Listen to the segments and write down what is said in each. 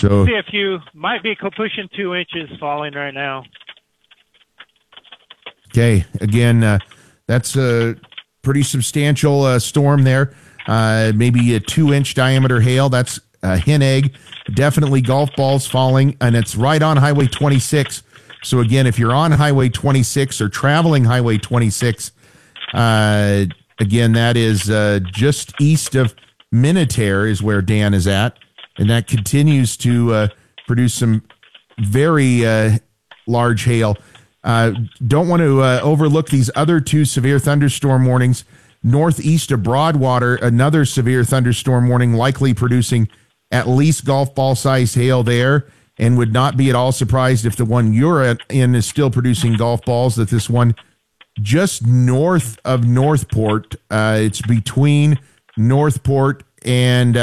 So see a few, might be pushing 2 inches falling right now. Okay, again, that's a pretty substantial storm there. Maybe a 2-inch diameter hail. That's a hen egg. Definitely golf balls falling, and it's right on Highway 26. So again, if you're on Highway 26 or traveling Highway 26, again, that is just east of Minutair is where Dan is at, and that continues to produce some very large hail. Don't want to overlook these other 2 severe thunderstorm warnings. Northeast of Broadwater, another severe thunderstorm warning, likely producing at least golf ball sized hail there, and would not be at all surprised if the one you're in is still producing golf balls, that this one just north of Northport, it's between Northport and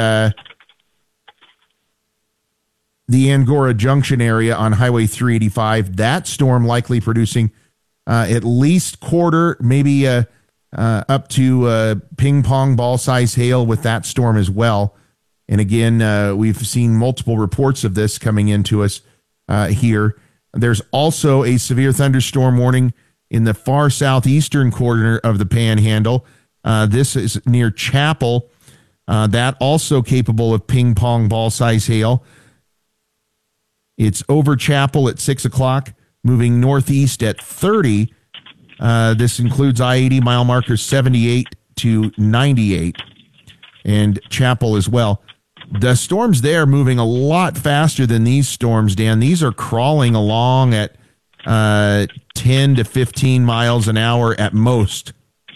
the Angora Junction area on Highway 385. That storm likely producing at least quarter, maybe up to ping pong ball size hail with that storm as well. And again, we've seen multiple reports of this coming into us here. There's also a severe thunderstorm warning in the far southeastern corner of the Panhandle. This is near Chapel. That also capable of ping pong ball size hail. It's over Chapel at 6 o'clock, moving northeast at 30. This includes I-80 mile markers 78 to 98 and Chapel as well. The storms there moving a lot faster than these storms, Dan. These are crawling along at 10 to 15 miles an hour at most.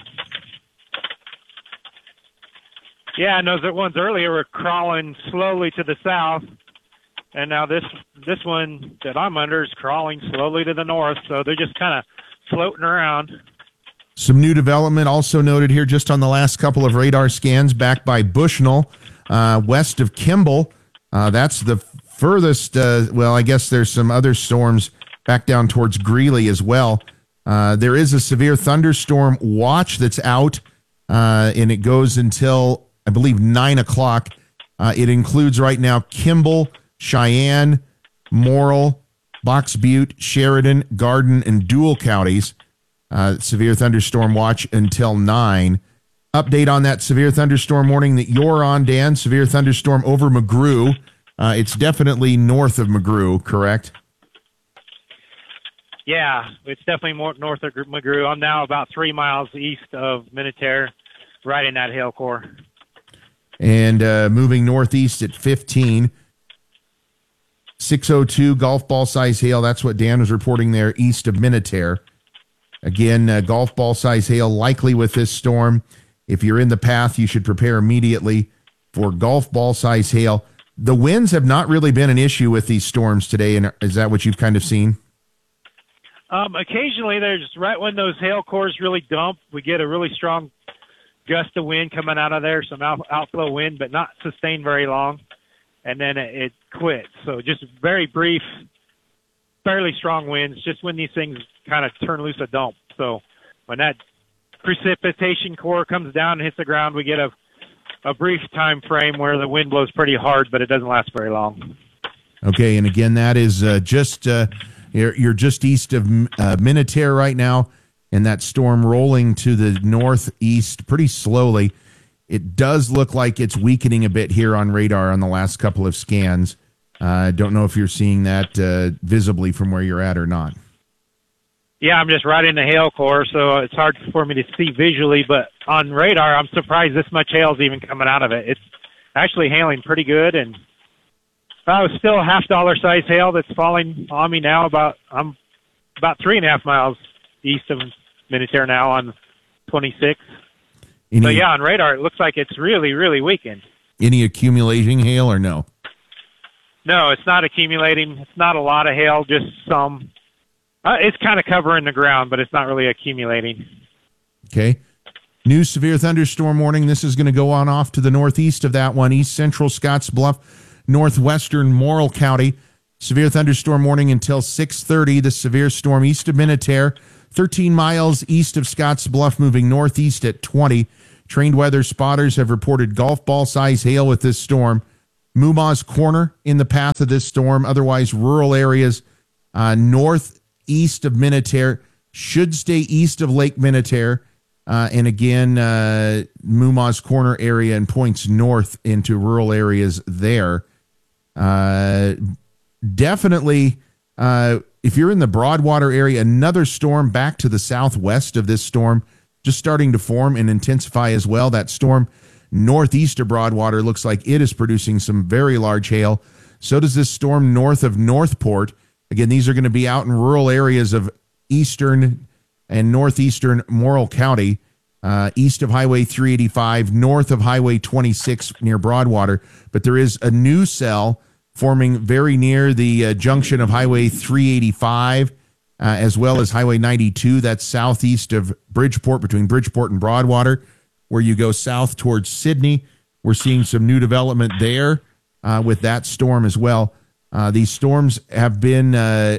Yeah, and those ones earlier were crawling slowly to the south. And now this one that I'm under is crawling slowly to the north, so they're just kind of floating around. Some new development also noted here just on the last couple of radar scans back by Bushnell, west of Kimball. That's the furthest, I guess there's some other storms back down towards Greeley as well. There is a severe thunderstorm watch that's out, and it goes until, I believe, 9 o'clock. It includes right now Kimball, Cheyenne, Morrill, Box Butte, Sheridan, Garden, and Dual counties. Severe thunderstorm watch until 9. Update on that severe thunderstorm warning that you're on, Dan. Severe thunderstorm over McGrew. It's definitely north of McGrew, correct? Yeah, it's definitely more north of McGrew. I'm now about 3 miles east of Minutair, right in that hail core. And moving northeast at 15. 602 golf ball size hail. That's what Dan was reporting there east of Minutair. Again, golf ball size hail likely with this storm. If you're in the path, you should prepare immediately for golf ball size hail. The winds have not really been an issue with these storms today. And is that what you've kind of seen? Occasionally, there's right when those hail cores really dump, we get a really strong gust of wind coming out of there, some outflow wind, but not sustained very long. And then it quits. So just very brief, fairly strong winds, just when these things kind of turn loose a dump. So when that precipitation core comes down and hits the ground, we get a brief time frame where the wind blows pretty hard, but it doesn't last very long. Okay, and again, that is you're just east of Minutair right now, and that storm rolling to the northeast pretty slowly. It does look like it's weakening a bit here on radar on the last couple of scans. I don't know if you're seeing that visibly from where you're at or not. Yeah, I'm just right in the hail core, so it's hard for me to see visually, but on radar, I'm surprised this much hail is even coming out of it. It's actually hailing pretty good, and it's still a $half size hail that's falling on me now. I'm about 3.5 miles east of Minutair now on 26. So yeah, on radar, it looks like it's really, really weakened. Any accumulating hail or no? No, it's not accumulating. It's not a lot of hail, just some. It's kind of covering the ground, but it's not really accumulating. Okay. New severe thunderstorm warning. This is going to go on off to the northeast of that one, east central Scottsbluff, northwestern Morrill County. Severe thunderstorm warning until 6:30. The severe storm east of Minutair, 13 miles east of Scottsbluff, moving northeast at 20. Trained weather spotters have reported golf ball size hail with this storm. Muma's Corner in the path of this storm. Otherwise, rural areas northeast of Minutair should stay east of Lake Minutair. And again, Muma's Corner area and points north into rural areas there. Definitely, if you're in the Broadwater area, another storm back to the southwest of this storm just starting to form and intensify as well. That storm northeast of Broadwater looks like it is producing some very large hail. So does this storm north of Northport. Again, these are going to be out in rural areas of eastern and northeastern Morrill County, east of Highway 385, north of Highway 26 near Broadwater. But there is a new cell forming very near the junction of Highway 385, as well as Highway 92. That's southeast of Bridgeport, between Bridgeport and Broadwater, where you go south towards Sydney. We're seeing some new development there with that storm as well. These storms have been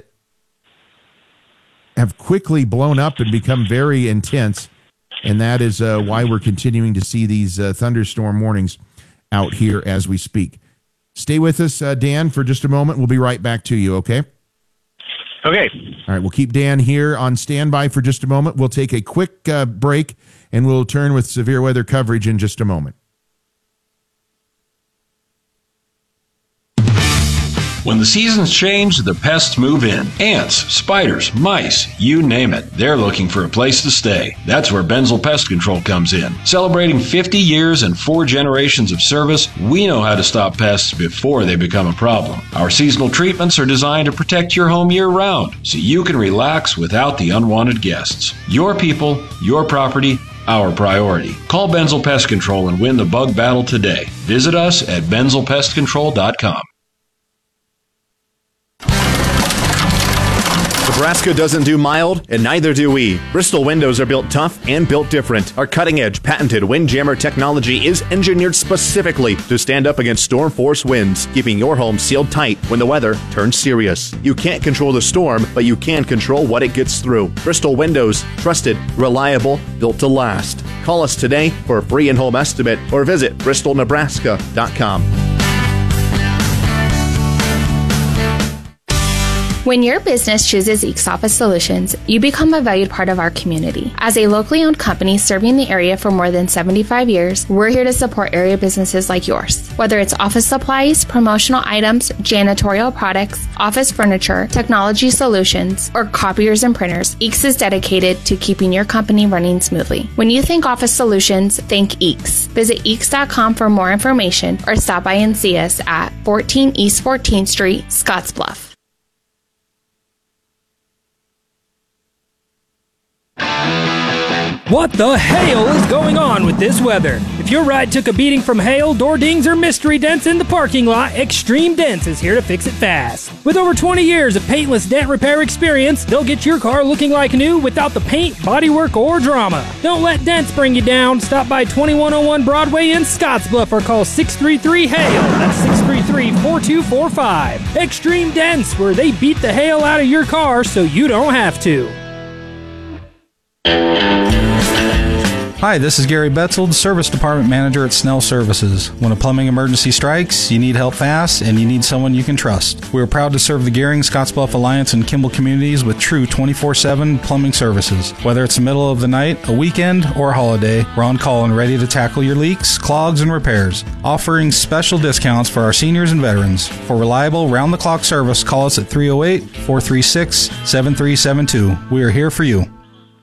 have quickly blown up and become very intense, and that is why we're continuing to see these thunderstorm warnings out here as we speak. Stay with us, Dan, for just a moment. We'll be right back to you, okay? Okay. All right, we'll keep Dan here on standby for just a moment. We'll take a quick break, and we'll turn with severe weather coverage in just a moment. When the seasons change, the pests move in. Ants, spiders, mice, you name it. They're looking for a place to stay. That's where Benzel Pest Control comes in. Celebrating 50 years and 4 generations of service, we know how to stop pests before they become a problem. Our seasonal treatments are designed to protect your home year-round, so you can relax without the unwanted guests. Your people, your property, our priority. Call Benzel Pest Control and win the bug battle today. Visit us at benzelpestcontrol.com. Nebraska doesn't do mild, and neither do we. Bristol windows are built tough and built different. Our cutting-edge patented Windjammer technology is engineered specifically to stand up against storm force winds, keeping your home sealed tight when the weather turns serious. You can't control the storm, but you can control what it gets through. Bristol windows, trusted, reliable, built to last. Call us today for a free in-home estimate or visit bristolnebraska.com. When your business chooses Eeks Office Solutions, you become a valued part of our community. As a locally owned company serving the area for more than 75 years, we're here to support area businesses like yours. Whether it's office supplies, promotional items, janitorial products, office furniture, technology solutions, or copiers and printers, Eeks is dedicated to keeping your company running smoothly. When you think office solutions, think Eeks. Visit Eeks.com for more information or stop by and see us at 14 East 14th Street, Scottsbluff. What the hail is going on with this weather? If your ride took a beating from hail, door dings, or mystery dents in the parking lot, Extreme Dents is here to fix it fast. With over 20 years of paintless dent repair experience, they'll get your car looking like new without the paint, bodywork, or drama. Don't let dents bring you down. Stop by 2101 Broadway in Scottsbluff or call 633-HAIL. That's 633-4245. Extreme Dents, where they beat the hail out of your car so you don't have to. Hi, this is Gary Betzold, Service Department Manager at Snell Services. When a plumbing emergency strikes, you need help fast, and you need someone you can trust. We are proud to serve the Gehring, Scottsbluff Alliance, and Kimball communities with true 24/7 plumbing services. Whether it's the middle of the night, a weekend, or a holiday, we're on call and ready to tackle your leaks, clogs, and repairs, offering special discounts for our seniors and veterans. For reliable, round-the-clock service, call us at 308-436-7372. We are here for you.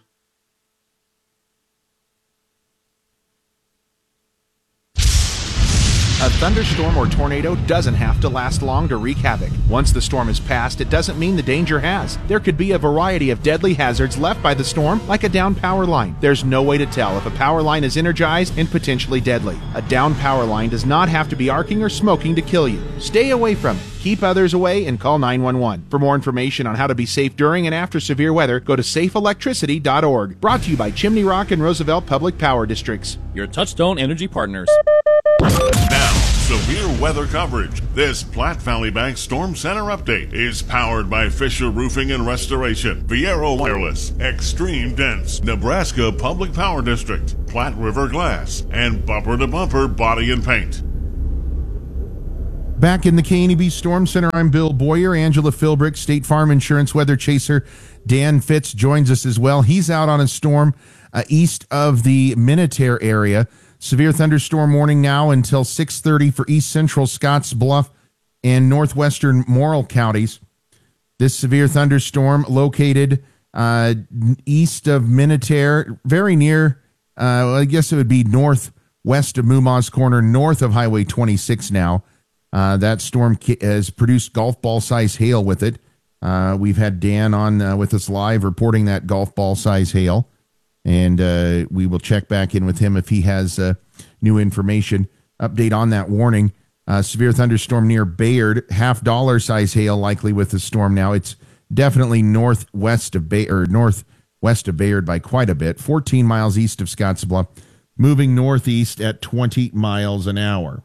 A thunderstorm or tornado doesn't have to last long to wreak havoc. Once the storm is past, it doesn't mean the danger has. There could be a variety of deadly hazards left by the storm, like a downed power line. There's no way to tell if a power line is energized and potentially deadly. A downed power line does not have to be arcing or smoking to kill you. Stay away from it. Keep others away and call 911. For more information on how to be safe during and after severe weather, go to safeelectricity.org. Brought to you by Chimney Rock and Roosevelt Public Power Districts. Your Touchstone Energy partners. Now, severe weather coverage. This Platte Valley Bank Storm Center update is powered by Fisher Roofing and Restoration, Viero Wireless, Extreme Dents, Nebraska Public Power District, Platte River Glass, and Bumper to Bumper Body and Paint. Back in the K&B Storm Center, I'm Bill Boyer. Angela Philbrick, State Farm Insurance weather chaser Dan Fitz joins us as well. He's out on a storm east of the Minutair area. Severe thunderstorm warning now until 6:30 for east central Scotts Bluff and northwestern Morrill counties. This severe thunderstorm located east of Minutair, very near, I guess it would be northwest of Moomaws Corner, north of Highway 26 now. That storm has produced golf ball size hail with it. We've had Dan on with us live reporting that golf ball size hail, and we will check back in with him if he has new information. Update on that warning. Severe thunderstorm near Bayard, $50 size hail likely with the storm now. It's definitely northwest of Bayard by quite a bit, 14 miles east of Scottsbluff, moving northeast at 20 miles an hour.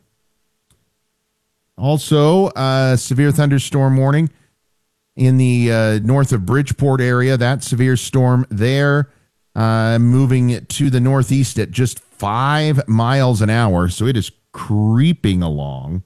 Also, severe thunderstorm warning in the north of Bridgeport area. That severe storm there moving to the northeast at just 5 miles an hour. So it is creeping along.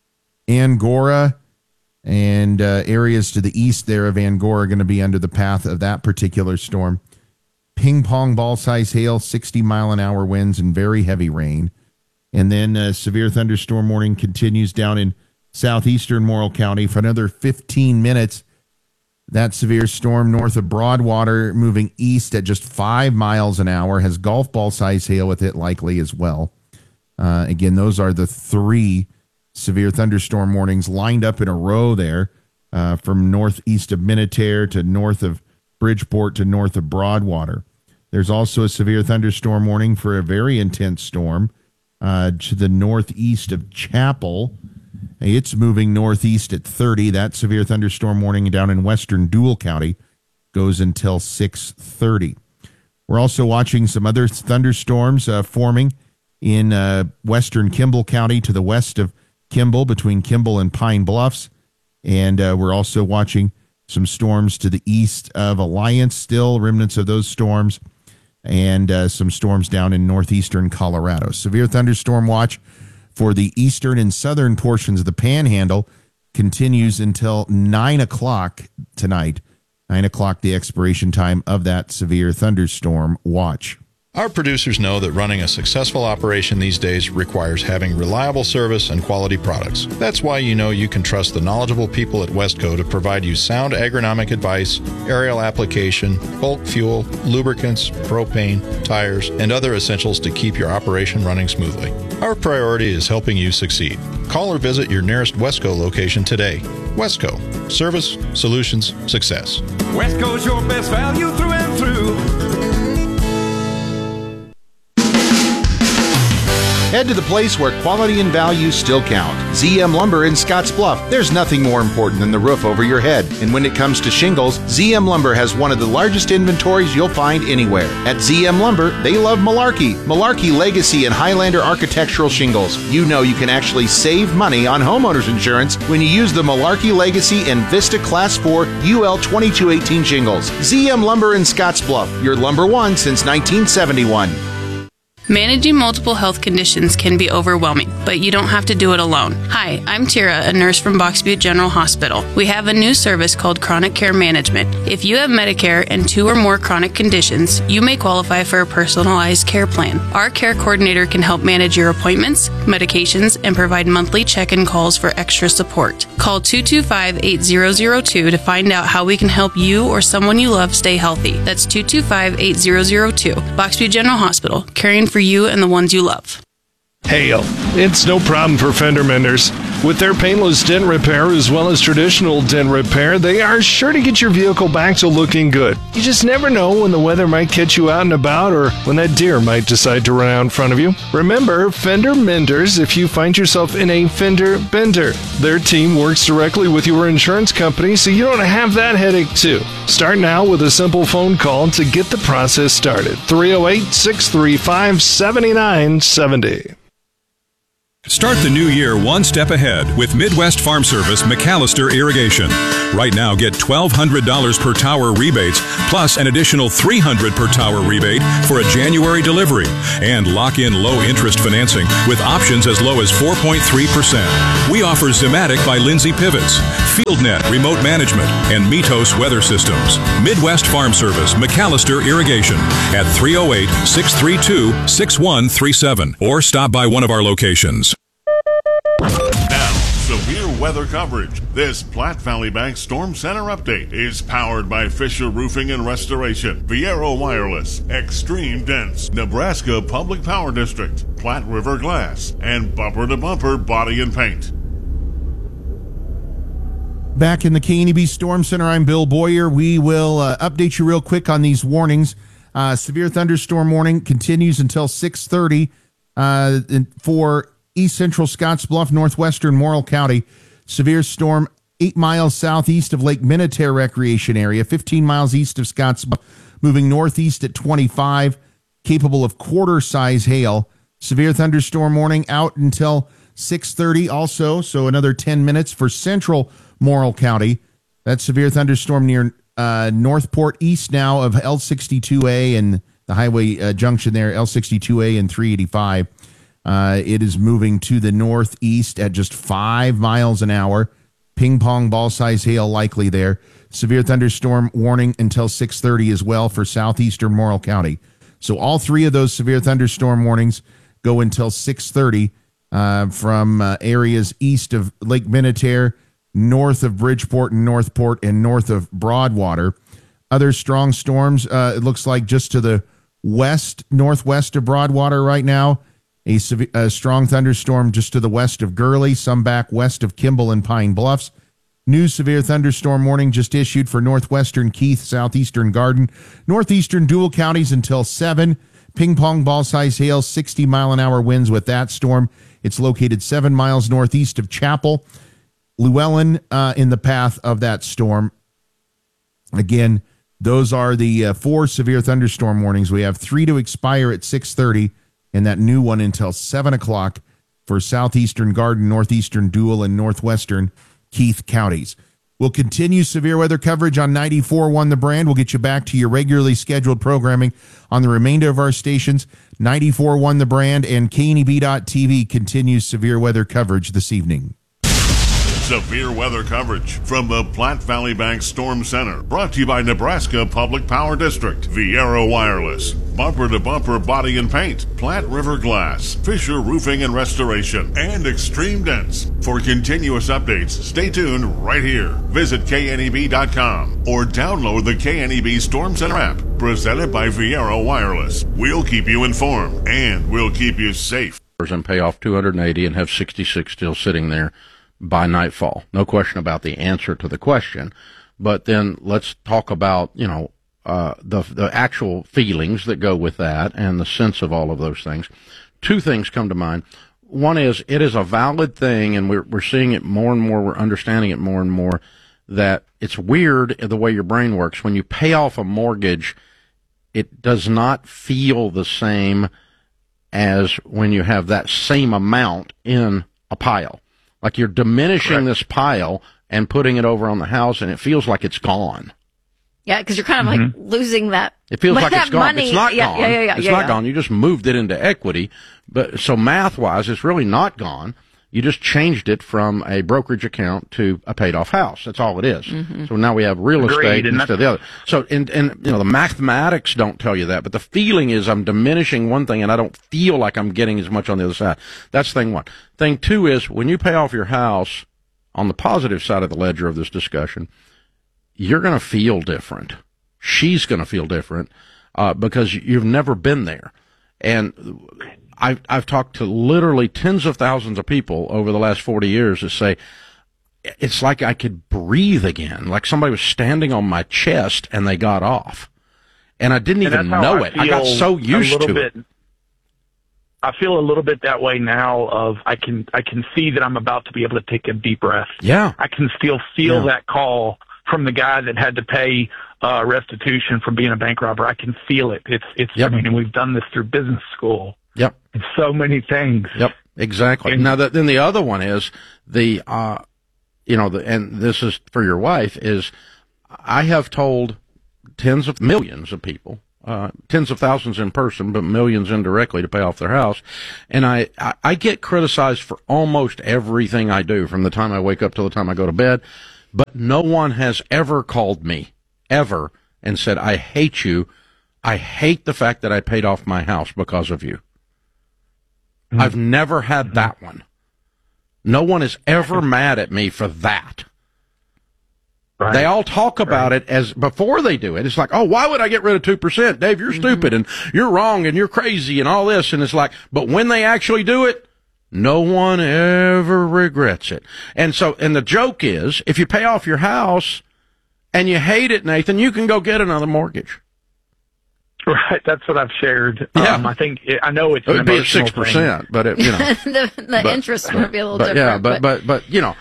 Angora and areas to the east there of Angora are going to be under the path of that particular storm. Ping pong ball size hail, 60 mile an hour winds, and very heavy rain. And then severe thunderstorm warning continues down in southeastern Morrill County for another 15 minutes. That severe storm north of Broadwater moving east at just 5 miles an hour has golf ball size hail with it likely as well. Again, those are the 3 severe thunderstorm warnings lined up in a row there from northeast of Minutair to north of Bridgeport to north of Broadwater. There's also a severe thunderstorm warning for a very intense storm to the northeast of Chapel. It's moving northeast at 30. That severe thunderstorm warning down in western Dual County goes until 6:30. We're also watching some other thunderstorms forming in western Kimball County to the west of Kimball, between Kimball and Pine Bluffs. And we're also watching some storms to the east of Alliance, still remnants of those storms, and some storms down in northeastern Colorado. Severe thunderstorm watch for the eastern and southern portions of the Panhandle continues until 9 o'clock tonight. 9 o'clock, the expiration time of that severe thunderstorm watch. Our producers know that running a successful operation these days requires having reliable service and quality products. That's why you know you can trust the knowledgeable people at Westco to provide you sound agronomic advice, aerial application, bulk fuel, lubricants, propane, tires, and other essentials to keep your operation running smoothly. Our priority is helping you succeed. Call or visit your nearest Westco location today. Westco. Service, solutions, success. Westco's your best value through and through. Head to the place where quality and value still count. ZM Lumber in Scotts Bluff. There's nothing more important than the roof over your head. And when it comes to shingles, ZM Lumber has one of the largest inventories you'll find anywhere. At ZM Lumber, they love Malarkey. Malarkey Legacy and Highlander architectural shingles. You know you can actually save money on homeowners insurance when you use the Malarkey Legacy and Vista Class 4 UL 2218 shingles. ZM Lumber in Scotts Bluff, your lumber one since 1971. Managing multiple health conditions can be overwhelming, but you don't have to do it alone. Hi, I'm Tira, a nurse from Box Butte General Hospital. We have a new service called Chronic Care Management. If you have Medicare and 2 or more chronic conditions, you may qualify for a personalized care plan. Our care coordinator can help manage your appointments, medications, and provide monthly check-in calls for extra support. Call 225-8002 to find out how we can help you or someone you love stay healthy. That's 225-8002. Box Butte General Hospital, caring for you and the ones you love. Hail. It's no problem for fender menders. With their painless dent repair as well as traditional dent repair, they are sure to get your vehicle back to looking good. You just never know when the weather might catch you out and about or when that deer might decide to run out in front of you. Remember, fender menders if you find yourself in a fender bender. Their team works directly with your insurance company so you don't have that headache too. Start now with a simple phone call to get the process started. 308-635-7970. Start the new year one step ahead with Midwest Farm Service McAllister Irrigation. Right now, get $1,200 per tower rebates, plus an additional $300 per tower rebate for a January delivery. And lock in low-interest financing with options as low as 4.3%. We offer Zematic by Lindsay Pivots, FieldNet Remote Management, and Mitos Weather Systems. Midwest Farm Service McAllister Irrigation at 308-632-6137. Or stop by one of our locations. Now, severe weather coverage. This Platte Valley Bank Storm Center update is powered by Fisher Roofing and Restoration, Viero Wireless, Extreme Dense, Nebraska Public Power District, Platte River Glass, and Bumper to Bumper Body and Paint. Back in the KNEB Storm Center, I'm Bill Boyer. We will update you real quick on these warnings. Severe thunderstorm warning continues until 6:30 for East Central Scottsbluff, northwestern Morrill County. Severe storm 8 miles southeast of Lake Minnetonka Recreation Area, 15 miles east of Scottsbluff, moving northeast at 25, capable of quarter-size hail. Severe thunderstorm warning out until 6:30 also, so another 10 minutes for central Morrill County. That's severe thunderstorm near Northport, east now of L62A and the highway junction there, L62A and 385. It is moving to the northeast at just 5 miles an hour. Ping pong ball size hail likely there. Severe thunderstorm warning until 6:30 as well for southeastern Morrill County. So all three of those severe thunderstorm warnings go until 6:30 from areas east of Lake Minnetonka, north of Bridgeport and Northport, and north of Broadwater. Other strong storms, it looks like just to the west, northwest of Broadwater right now. A strong thunderstorm just to the west of Gurley, some back west of Kimball and Pine Bluffs. New severe thunderstorm warning just issued for northwestern Keith, southeastern Garden, northeastern Dual counties until 7. Ping pong ball size hail, 60-mile-an-hour winds with that storm. It's located 7 miles northeast of Chapel. Llewellyn in the path of that storm. Again, those are the 4 severe thunderstorm warnings. We have 3 to expire at 6:30. And that new one until 7 o'clock for southeastern Garden, northeastern Dual, and northwestern Keith counties. We'll continue severe weather coverage on 94.1 The Brand. We'll get you back to your regularly scheduled programming on the remainder of our stations. 94.1 The Brand and KNEB.TV continues severe weather coverage this evening. Severe weather coverage from the Platte Valley Bank Storm Center. Brought to you by Nebraska Public Power District, Viero Wireless, Bumper to Bumper Body and Paint, Platte River Glass, Fisher Roofing and Restoration, and Extreme Dense. For continuous updates, stay tuned right here. Visit KNEB.com or download the KNEB Storm Center app, presented by Viero Wireless. We'll keep you informed, and we'll keep you safe. And pay off $280 and have 66 still sitting there by nightfall. No question about the answer to the question. But then let's talk about, the actual feelings that go with that and the sense of all of those things. 2 things come to mind. One is, it is a valid thing, and we're seeing it more and more, we're understanding it more and more, that it's weird the way your brain works. When you pay off a mortgage, it does not feel the same as when you have that same amount in a pile. Like you're diminishing this pile and putting it over on the house, and it feels like it's gone. Yeah, because you're kind of like losing that. It feels like it's gone. Money. It's not gone. It's not gone. You just moved it into equity. But so math-wise, it's really not gone. You just changed it from a brokerage account to a paid-off house. That's all it is. So now we have real estate instead of the other. So, and the mathematics don't tell you that, but the feeling is I'm diminishing one thing and I don't feel like I'm getting as much on the other side. That's thing one. Thing two is when you pay off your house, on the positive side of the ledger of this discussion, you're going to feel different. She's going to feel different because you've never been there. And I've talked to literally tens of thousands of people over the last 40 years that say, it's like I could breathe again, like somebody was standing on my chest and they got off. And I didn't even know it. I got so used to it. I feel a little bit that way now of I can see that I'm about to be able to take a deep breath. Yeah. I can still feel that call from the guy that had to pay restitution for being a bank robber. I can feel it. It's I mean, and we've done this through business school. Yep. It's so many things. Yep. Exactly. Now, then the other one is and this is for your wife, is I have told tens of millions of people, tens of thousands in person, but millions indirectly to pay off their house. And I get criticized for almost everything I do from the time I wake up till the time I go to bed. But no one has ever called me, ever, and said, I hate you. I hate the fact that I paid off my house because of you. Mm-hmm. I've never had that one. No one is ever mad at me for that. Right. They all talk about it as before they do it. It's like, oh, why would I get rid of 2%? Dave, you're stupid and you're wrong and you're crazy and all this. And it's like, but when they actually do it, no one ever regrets it. And the joke is, if you pay off your house and you hate it, Nathan, you can go get another mortgage. Right, that's what I've shared. Yeah. I know it's it would be at 6%, but the interest would be a little different. But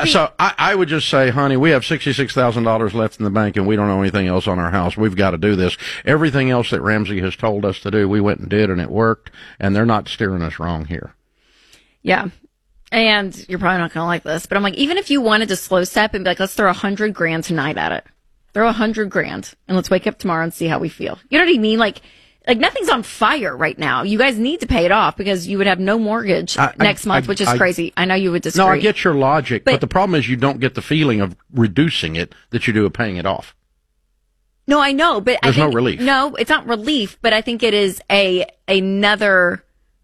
I would just say, honey, we have $66,000 left in the bank, and we don't owe anything else on our house. We've got to do this. Everything else that Ramsey has told us to do, we went and did, and it worked. And they're not steering us wrong here. Yeah. And you're probably not going to like this, but I'm like, even if you wanted to slow step and be like, let's throw $100,000 tonight at it. Throw $100,000 and let's wake up tomorrow and see how we feel. You know what I mean? Like nothing's on fire right now. You guys need to pay it off because you would have no mortgage next month, which is crazy. I know you would disagree. No, I get your logic, but the problem is you don't get the feeling of reducing it that you do of paying it off. No, I know, but there's no relief. No, it's not relief, but I think it is another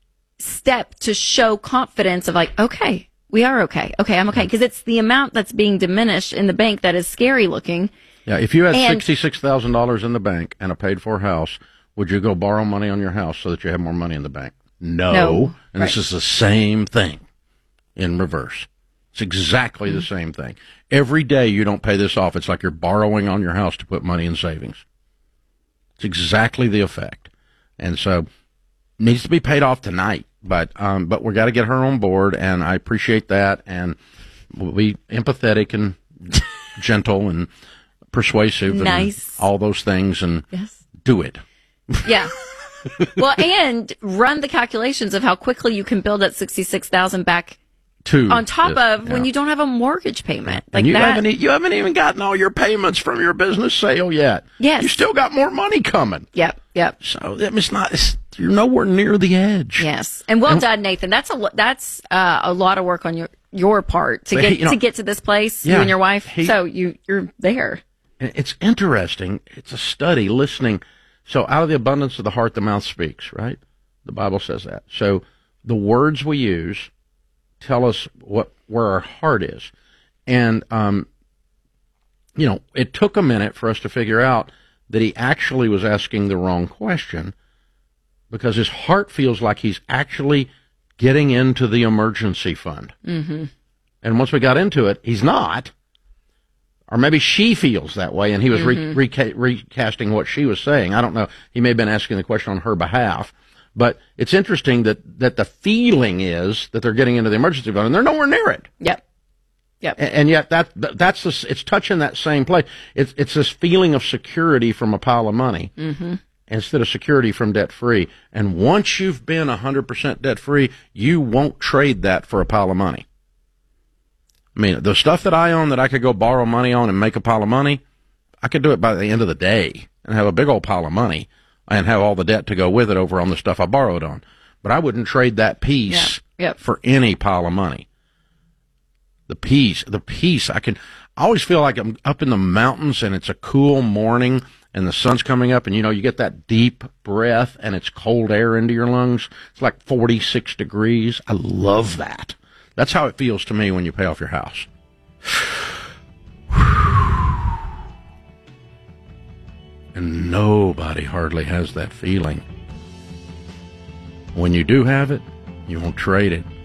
step to show confidence of like, okay, we are okay. Okay, I'm okay. Because it's the amount that's being diminished in the bank that is scary looking. Yeah, if you had $66,000 in the bank and a paid-for house, would you go borrow money on your house so that you have more money in the bank? No. And right. This is the same thing in reverse. It's exactly the same thing. Every day you don't pay this off, it's like you're borrowing on your house to put money in savings. It's exactly the effect. And so it needs to be paid off tonight. But we got to get her on board, and I appreciate that, and we'll be empathetic and gentle and persuasive nice. And all those things, and do it. Yeah. Well, and run the calculations of how quickly you can build that $66,000 back on top of when you don't have a mortgage payment. Like you haven't even gotten all your payments from your business sale yet. Yes. You still got more money coming. Yep. So you're nowhere near the edge. Yes. And well done, Nathan. That's a lot of work on your part to get to this place, you and your wife. So you're there. It's interesting. It's a study listening. So out of the abundance of the heart, the mouth speaks, right? The Bible says that. So the words we use tell us where our heart is. And, it took a minute for us to figure out that he actually was asking the wrong question because his heart feels like he's actually getting into the emergency fund. Mm-hmm. And once we got into it, he's not. Or maybe she feels that way, and he was recasting what she was saying. I don't know. He may have been asking the question on her behalf. But it's interesting that the feeling is that they're getting into the emergency fund, and they're nowhere near it. Yep. And yet it's touching that same place. It's this feeling of security from a pile of money instead of security from debt-free. And once you've been 100% debt-free, you won't trade that for a pile of money. I mean, the stuff that I own that I could go borrow money on and make a pile of money, I could do it by the end of the day and have a big old pile of money and have all the debt to go with it over on the stuff I borrowed on. But I wouldn't trade that piece for any pile of money. The piece, I always feel like I'm up in the mountains and it's a cool morning and the sun's coming up and, you get that deep breath and it's cold air into your lungs. It's like 46 degrees. I love that. That's how it feels to me when you pay off your house. And nobody hardly has that feeling. When you do have it, you won't trade it